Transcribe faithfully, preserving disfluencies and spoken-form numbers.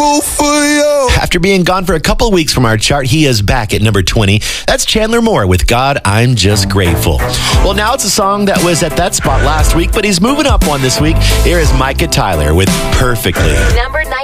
For you. After being gone for a couple of weeks from our chart, he is back at number twenty. That's Chandler Moore with God, I'm Just Grateful. Well, now it's a song that was at that spot last week, but he's moving up one this week. Here is Micah Tyler with Perfectly. Number nine.